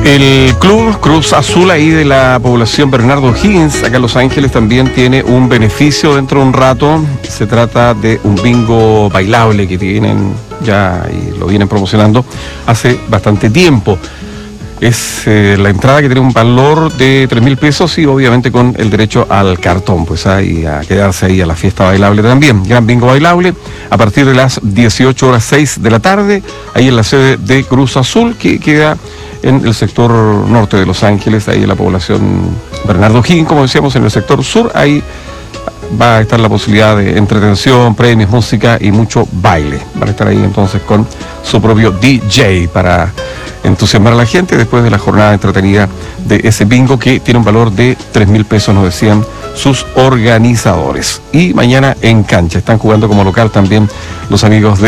El Club Cruz Azul ahí de la población Bernardo O'Higgins, acá en Los Ángeles, también tiene un beneficio dentro de un rato. Se trata de un bingo bailable que tienen ya y lo vienen promocionando hace bastante tiempo. Es la entrada que tiene un valor de 3.000 pesos y obviamente con el derecho al cartón, pues ahí a quedarse ahí a la fiesta bailable también. Gran bingo bailable a partir de las 18:06 de la tarde, ahí en la sede de Cruz Azul, que queda en el sector norte de Los Ángeles, ahí en la población Bernardo O'Higgins, como decíamos, en el sector sur, ahí va a estar la posibilidad de entretención, premios, música y mucho baile. Van a estar ahí entonces con su propio DJ para entusiasmar a la gente después de la jornada entretenida de ese bingo que tiene un valor de 3.000 pesos, nos decían sus organizadores. Y mañana en cancha, están jugando como local también los amigos de